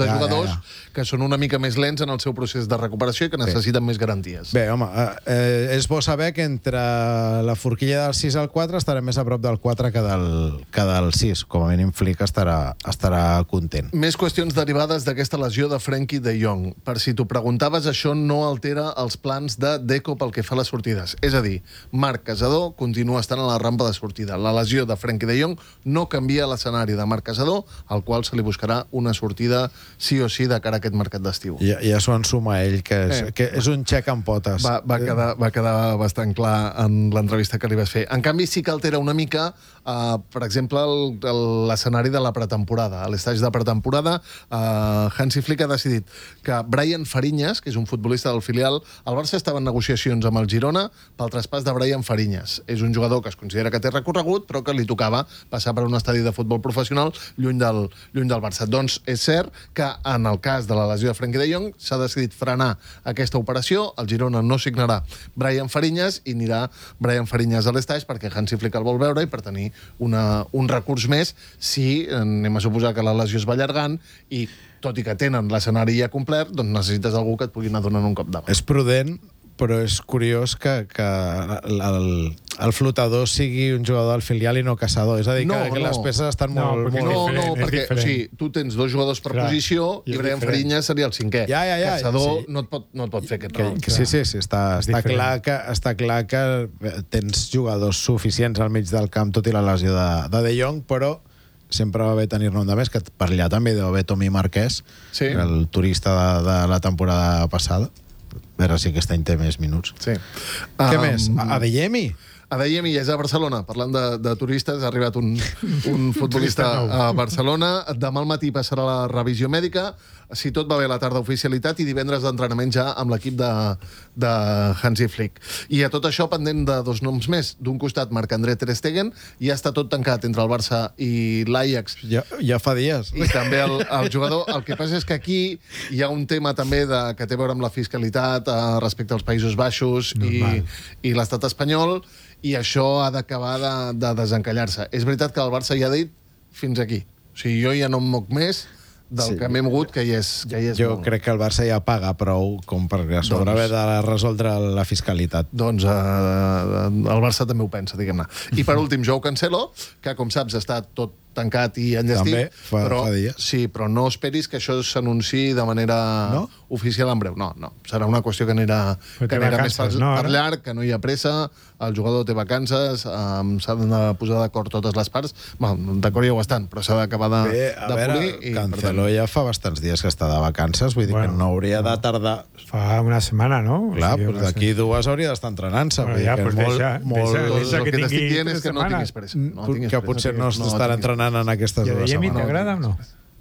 ja, jugadors ja, ja. que són una mica més lents en el seu procés de recuperació i que necessiten Bé. més garanties. Bé, home, eh, és bo saber que entre la forquilla del sis al quatre estarem més a prop del quatre que del, que del sis. Com a mínim, Flick estarà, estarà content. Més qüestions derivades d'aquesta lesió de Frenkie de Jong. Per si t'ho preguntaves, això no altera els plans de Deco pel que fa a les sortides. És a dir, Marc Casador continua estant a la rampa de sortida. La lesió de Frenkie de Jong no canvia l'escenari de Marc Casador, al qual se li buscarà una sortida sí o sí de cara a aquest mercat d'estiu. Ja, ja s'ho ensuma ell, que és, eh. que és un xec en potes. Va, va, quedar, va quedar bastant clar en l'entrevista que li vas fer. En canvi, sí que altera una mica, uh, per exemple, l'escenari de la pretemporada. A l'estatge de pretemporada, uh, Hansi Flick ha decidit que Brian Fariñas, que és un futbolista del filial, el Barça estava en negociacions amb el Girona pel traspàs de Brian Fariñas. És un jugador que es considera que té recorregut, però que li tocava passar per un estadi de futbol professional lluny del, lluny del Barça. Doncs és cert que en el cas de la lesió de Frenkie de Jong s'ha decidit frenar aquesta operació, el Girona no signarà Brian Fariñas i anirà Brian Fariñas a l'estaix perquè Hansi Flick el vol veure i per tenir una, un recurs més si anem a suposar que la lesió es va allargant i tot i que tenen l'escenari ja complert, doncs necessites algú que et pugui anar donant un cop de mà. És prudent, però és curiós que, que el, el flotador sigui un jugador del filial i no caçador. És a dir, no, que, que no. les peces estan no, molt... molt... No, no, perquè o sigui, tu tens dos jugadors per Clar, posició i Brian Fariñas seria el cinquè. Ja, ja, ja. Caçador sí. no, et pot, no et pot fer aquest que, rol. Que, sí, sí, sí, està, està, clar que, està clar que tens jugadors suficients al mig del camp, tot i la lesió de De, de Jong, però sempre va bé tenir-ne un de més, que per allà també deu haver Tomí Marquès, sí. el turista de, de la temporada passada. A veure si aquest any té més minuts. Sí. Què um, més? Adeyemi? Adeyemi ja és a Barcelona. Parlant de, de turistes, ha arribat un, un futbolista a Barcelona. Demà al matí passarà la revisió mèdica. Si tot va bé, la tarda oficialitat i divendres d'entrenament ja amb l'equip de, de Hansi Flick. I a tot això pendent de dos noms més. D'un costat, Marc-André Ter Stegen. Ja està tot tancat entre el Barça i l'Ajax. Ja, ja fa dies. I també el, el jugador. El que passa és que aquí hi ha un tema també de, que té a veure amb la fiscalitat eh, respecte als Països Baixos i, i l'estat espanyol, i això ha d'acabar de, de desencallar-se. És veritat que el Barça ja ha dit fins aquí. O sigui, jo ja no em moc més del sí. que m'he mogut, que ja és, ja hi és jo molt. Crec que el Barça ja paga prou com per a sobre haver de resoldre la fiscalitat. Doncs uh, el Barça també ho pensa, diguem-ne. I per últim, Joao Cancelo, que com saps està tot tancat i enllestit. També, fa, però, fa dies. Sí, però no esperis que això s'anunciï de manera no? oficial en breu. No, no. Serà una qüestió que anirà, que anirà més per, no, per llarg, que no hi ha pressa, el jugador té vacances, um, s'han de posar d'acord totes les parts. Bueno, d'acord ja ho estan, però s'ha d'acabar de, Bé, de veure, polir. I, Cancelo ja fa bastants dies que està de vacances, vull dir bueno, que no hauria de tardar... Fa una setmana, no? Clar, o sigui, però d'aquí dues hauria d'estar entrenant-se. Bueno, ja, pues molt, deixa, molt, deixa, deixa el que, que t'estic tingui dient és que no tinguis pressa. No tinguis que potser no, no estarà entrenant en aquestes dues setmanes. I a mi t'agrada o no?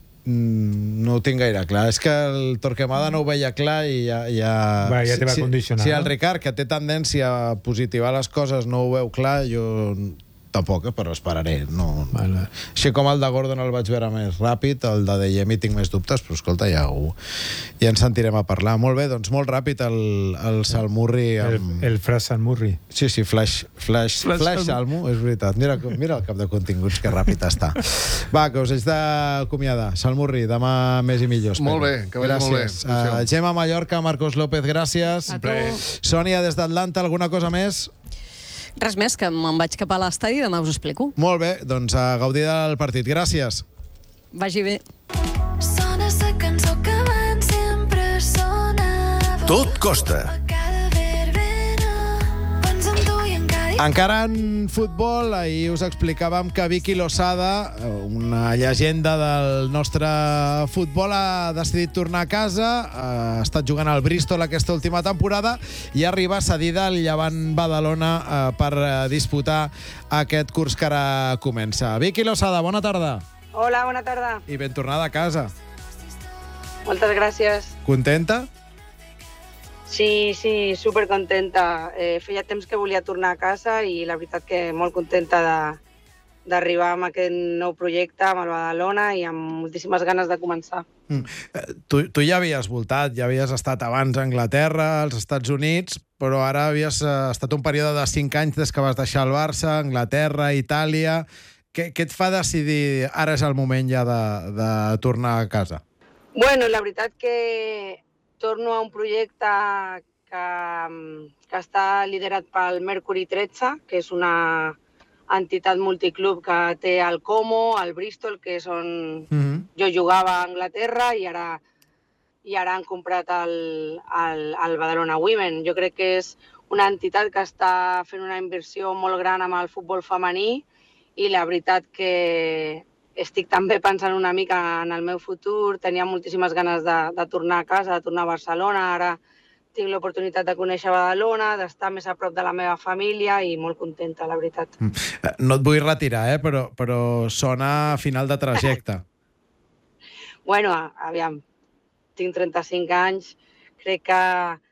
Mm, no ho tinc gaire clar. És que el Torquemada no ho veia clar i ja... ja... Va, ja te va si, condicionar. Si el Ricard, que té tendència a positivar les coses, no ho veu clar, jo tampoc, però esperaré. No. Vale. Així com el de Gordon el vaig veure més ràpid, el de Adeyemi tinc més dubtes, però escolta, ja, ho, ja ens sentirem a parlar. Molt bé, doncs molt ràpid el, el Salmurri. Amb... El, el Flash Salmurri. Sí, sí, Flash, flash, flash, flash Salmo, és veritat. Mira, mira el cap de continguts, que ràpid està. Va, que us haig d'acomiadar. Salmurri, demà més i millor. Espero. Molt bé, que vagi molt bé. Uh, Gemma Mallorca, Marcos López, gràcies. A tu. Sònia, des d'Atlanta, alguna cosa més? Res més, que me'n vaig cap a l'estadi i demà us ho explico. Molt bé, doncs a gaudir del partit. Gràcies. Vagi bé. Sona esa cançó que abans sempre sonava. Tot costa. Encara en futbol, ahir us explicàvem que Vicky Losada, una llegenda del nostre futbol, ha decidit tornar a casa, ha estat jugant al Bristol aquesta última temporada i arriba cedida al Llevant Badalona eh, per disputar aquest curs que ara comença. Vicky Losada, bona tarda. Hola, bona tarda. I ben tornada a casa. Moltes gràcies. Contenta? Sí, sí, supercontenta. Eh, feia temps que volia tornar a casa i la veritat que molt contenta d'arribar amb aquest nou projecte, amb el Badalona, i amb moltíssimes ganes de començar. Mm. Tu, tu ja havies voltat, ja havies estat abans a Anglaterra, als Estats Units, però ara havies estat un període de cinc anys des que vas deixar el Barça, Anglaterra, Itàlia. Què, què et fa decidir ara és el moment ja de, de tornar a casa? Bueno, la veritat que torno a un projecte que, que està liderat pel Mercury tretze, que és una entitat multiclub que té el Como, el Bristol, que és on mm-hmm. jo jugava a Anglaterra, i ara, i ara han comprat el, el, el Badalona Women. Jo crec que és una entitat que està fent una inversió molt gran amb el futbol femení, i la veritat que estic també pensant una mica en el meu futur. Tenia moltíssimes ganes de, de tornar a casa, de tornar a Barcelona. Ara tinc l'oportunitat de conèixer Badalona, d'estar més a prop de la meva família i molt contenta, la veritat. No et vull retirar, eh? però, però sona a final de trajecte. Bueno, aviam, tinc trenta-cinc anys, crec que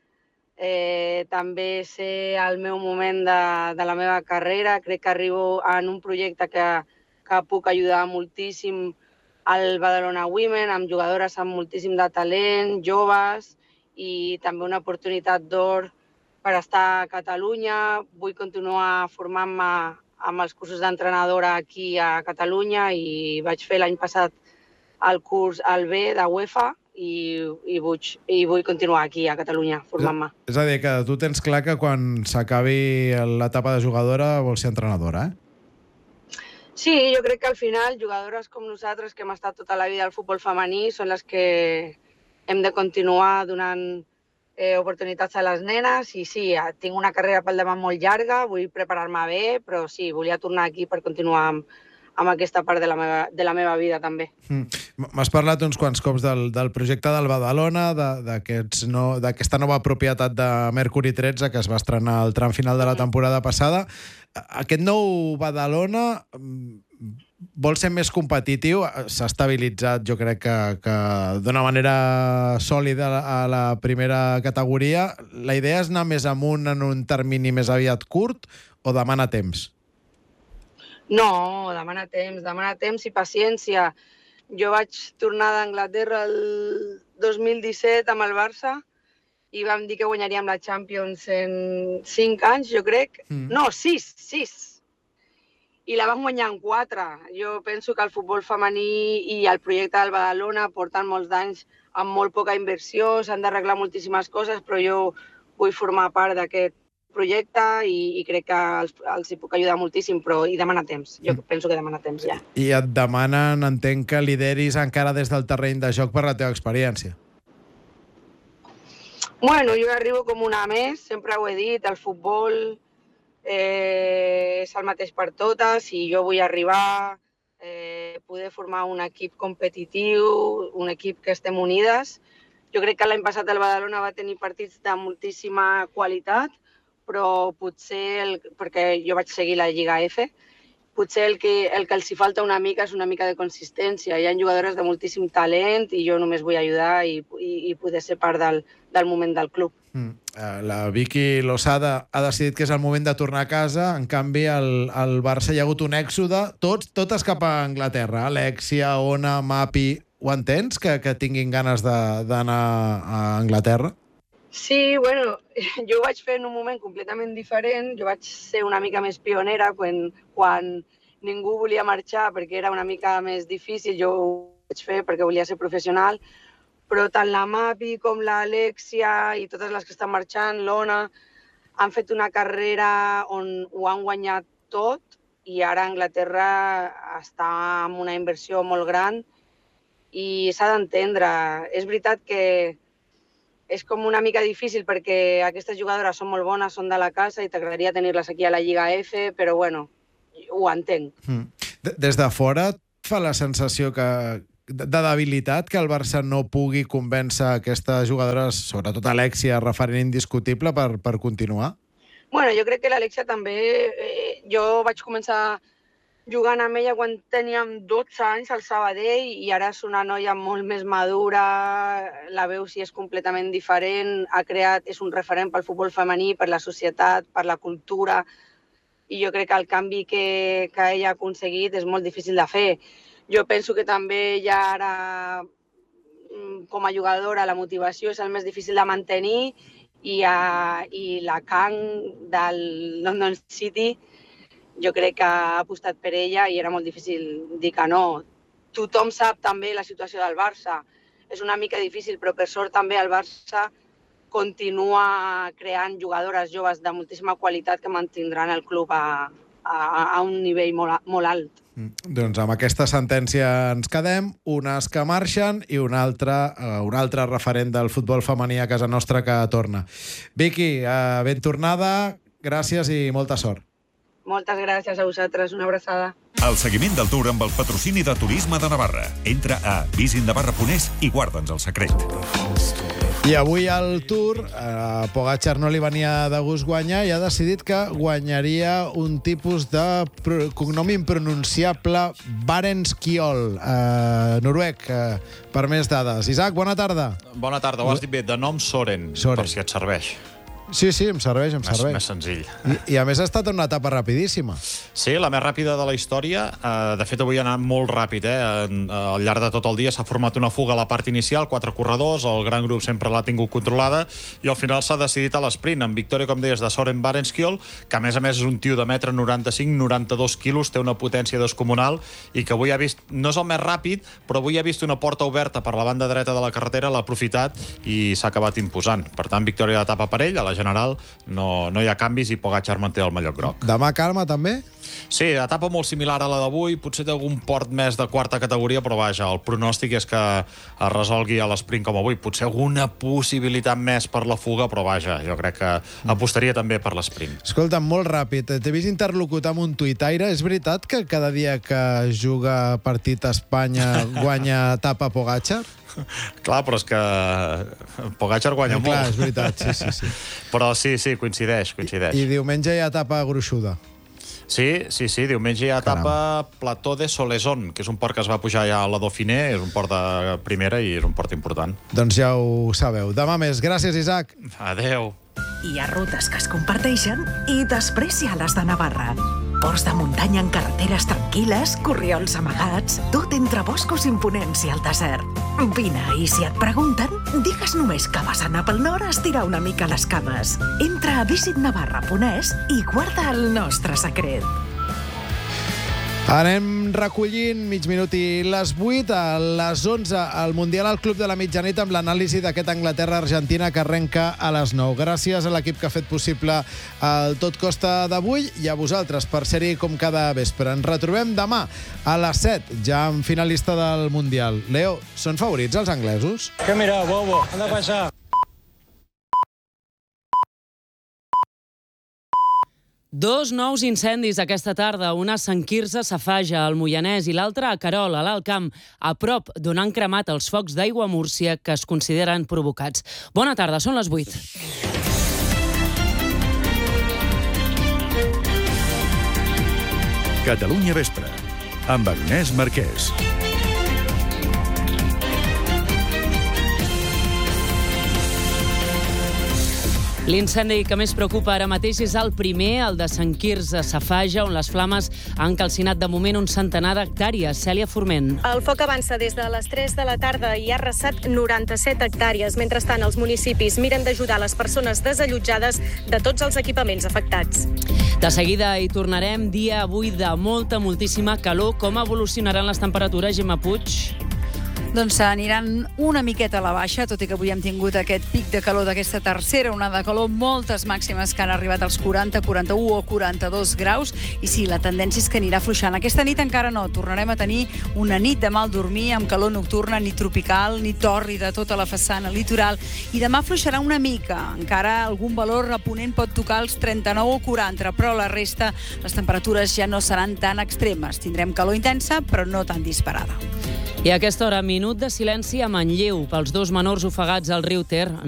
eh, també sé el meu moment de, de la meva carrera, crec que arribo en un projecte que, que puc ajudar moltíssim al Badalona Women, amb jugadores amb moltíssim de talent, joves, i també una oportunitat d'or per estar a Catalunya. Vull continuar formant-me amb els cursos d'entrenadora aquí a Catalunya i vaig fer l'any passat el curs al B de UEFA i, i, vull, i vull continuar aquí a Catalunya formant-me. És a dir, que tu tens clar que quan s'acabi l'etapa de jugadora vols ser entrenadora, eh? Sí, jo crec que al final jugadores com nosaltres que hem estat tota la vida al futbol femení són les que hem de continuar donant eh, oportunitats a les nenes i sí, tinc una carrera pel davant molt llarga, vull preparar-me bé, però sí, volia tornar aquí per continuar amb, amb aquesta part de la meva, de la meva vida també. Mm. M'has parlat uns quants cops del, del projecte del Badalona, d'aquesta no, nova propietat de Mercury tretze que es va estrenar al tram final de la temporada passada. Aquest nou Badalona vol ser més competitiu, s'ha estabilitzat, jo crec que, que d'una manera sòlida a la primera categoria. La idea és anar més amunt en un termini més aviat curt o demana temps? No, demana temps, demana temps i paciència. Jo vaig tornar d'Anglaterra el dos mil disset amb el Barça i vam dir que guanyaríem la Champions en cinc anys, jo crec. Mm. No, sis, sis. I la vam guanyar en quatre. Jo penso que el futbol femení i el projecte del Badalona porten molts d'anys amb molt poca inversió, s'han d'arreglar moltíssimes coses, però jo vull formar part d'aquest projecte i, i crec que els, els hi puc ajudar moltíssim, però hi demana temps. Jo penso que demana temps, ja. I et demanen, entenc, que lideris encara des del terreny de joc per la teva experiència. Bueno, jo arribo com una més, sempre ho he dit, el futbol eh, és el mateix per totes i jo vull arribar, eh, poder formar un equip competitiu, un equip que estem unides. Jo crec que l'any passat el Badalona va tenir partits de moltíssima qualitat, però potser, el, perquè jo vaig seguir la Lliga F, potser el que, el que els hi falta una mica és una mica de consistència. Hi ha jugadores de moltíssim talent i jo només vull ajudar i, i, i poder ser part del, del moment del club. Mm. La Vicky Losada ha decidit que és el moment de tornar a casa, en canvi al, al Barça hi ha hagut un èxode, tots, totes cap a Anglaterra. Alexia, Ona, Mapi, ho entens, que, que tinguin ganes d'anar a Anglaterra? Sí, bueno, jo ho vaig fer en un moment completament diferent. Jo vaig ser una mica més pionera quan, quan ningú volia marxar perquè era una mica més difícil. Jo ho vaig fer perquè volia ser professional, però tant la Mapi com l'Alexia i totes les que estan marxant, l'Ona, han fet una carrera on ho han guanyat tot i ara Anglaterra està amb una inversió molt gran i s'ha d'entendre. És veritat que és com una mica difícil perquè aquestes jugadores són molt bones, són de la casa i t'agradaria tenir-les aquí a la Lliga F, però bueno, ho entenc. Mm. Des de fora et fa la sensació que, de debilitat que el Barça no pugui convèncer aquestes jugadores, sobretot Alexia, referent indiscutible, per, per continuar? Bueno, jo crec que l'Alexia també... Eh, jo vaig començar jugant amb ella quan teníem dotze anys al Sabadell i ara és una noia molt més madura, la veu sí és completament diferent, ha creat, és un referent pel futbol femení, per la societat, per la cultura, i jo crec que el canvi que, que ella ha aconseguit és molt difícil de fer. Jo penso que també ja ara, com a jugadora, la motivació és el més difícil de mantenir i, a, i la Kang del London City jo crec que ha apostat per ella i era molt difícil dir que no. Tothom sap també la situació del Barça. és una mica difícil, però per sort també el Barça continua creant jugadores joves de moltíssima qualitat que mantindran el club a, a, a un nivell molt, molt alt. Doncs amb aquesta sentència ens quedem, unes que marxen i un altre, uh, un altre referent del futbol femení a casa nostra que torna. Vicky, uh, ben tornada, gràcies i molta sort. Moltes gràcies a vosaltres, una abraçada. El seguiment del Tour amb el patrocini de Turisme de Navarra. Entra a visit navarra punt es i guarda'ns el secret. I avui al Tour, a Pogačar no li venia de gust guanyar i ha decidit que guanyaria un tipus de cognom impronunciable, Barenskiol, eh, noruec, eh, per més dades. Isaac, bona tarda. Bona tarda, ho has dit bé, de nom Soren, Soren. per si et serveix. Sí, sí, em serveix, em serveix. Més senzill. I, I a més ha estat una etapa rapidíssima. Sí, la més ràpida de la història. De fet, avui ha anat molt ràpid. Eh? Al llarg de tot el dia s'ha format una fuga a la part inicial, quatre corredors, el gran grup sempre l'ha tingut controlada, i al final s'ha decidit a l'esprint, amb victòria, com deies, de Soren Barenskiol, que a més a més és un tio de metre noranta-cinc, noranta-dos quilos, té una potència descomunal, i que avui ha vist, no és el més ràpid, però avui ha vist una porta oberta per la banda dreta de la carretera, l'ha aprofitat i s'ha acabat imposant. Per tant, victòria d'etapa per ell, a la general no, no hi ha canvis i Pogačar manté el mallot groc. Demà calma, també? Sí, etapa molt similar a la d'avui, potser té algun port més de quarta categoria, però vaja, el pronòstic és que es resolgui a l'esprint com avui. Potser alguna possibilitat més per la fuga, però vaja, jo crec que apostaria també per l'esprint. Escolta, molt ràpid, t'he vist interlocutar amb un tuitaire. És veritat que cada dia que juga partit a Espanya guanya etapa Pogačar? Clar, però és que Pogačar guanya eh, molt. Clar, és veritat, sí, sí, sí. Però sí, sí, coincideix, coincideix. I, i diumenge hi ha etapa gruixuda. Sí, sí, sí, diumenge hi ha etapa Plató de Soleson, que és un port que es va pujar ja a la Dauphiné, és un port de primera i és un port important. Doncs ja ho sabeu. Demà més. Gràcies, Isaac. Adeu. Hi ha rutes que es comparteixen i després hi ha les de Navarra. Ports de muntanya en carreteres tranquil·les, corriols amagats, tot entre boscos imponents i el desert. Vine, i si et pregunten, digues només que vas anar pel nord a estirar una mica les cames. Entra a visit navarra punt es i guarda el nostre secret. Anem recollint mig minut i les vuit. A les onze, al Mundial al Club de la Mitjanit, amb l'anàlisi d'aquest Anglaterra-Argentina que arrenca a les nou. Gràcies a l'equip que ha fet possible el Tot Costa d'avui i a vosaltres per ser-hi com cada vespre. Ens retrobem demà a les set, ja amb finalista del Mundial. Leo, són favorits els anglesos? ¿Qué mira, bobo? Anda para allá. Dos nous incendis aquesta tarda, una a Sant Quirze, Safaja, al Moianès, i l'altra a Querol, a l'Alt Camp, a prop d'on han cremat els focs d'aigua a Múrcia que es consideren provocats. Bona tarda, són les vuit. Catalunya Vespre, amb Agnès Marquès. L'incendi que més preocupa ara mateix és el primer, el de Sant Quirze, Safaja, on les flames han calcinat de moment un centenar d'hectàrees. Cèlia Forment. El foc avança des de les tres de la tarda i ha arrasat noranta-set hectàrees. Mentrestant, els municipis miren d'ajudar les persones desallotjades de tots els equipaments afectats. De seguida hi tornarem, dia avui de molta, moltíssima calor. Com evolucionaran les temperatures, Gemma Puig? Doncs aniran una miqueta a la baixa, tot i que avui hem tingut aquest pic de calor d'aquesta tercera onada de calor, moltes màximes que han arribat als quaranta, quaranta-u o quaranta-dos graus, i sí, la tendència és que anirà afluixant. Aquesta nit encara no, tornarem a tenir una nit de mal dormir, amb calor nocturna, ni tropical, ni tòrrida, tota la façana litoral, i demà afluixarà una mica. Encara algun valor reponent pot tocar els trenta-nou o quaranta, però la resta, les temperatures ja no seran tan extremes. Tindrem calor intensa, però no tan disparada. I a aquesta hora, minut de silenci a Manlleu pels dos menors ofegats al riu Ter.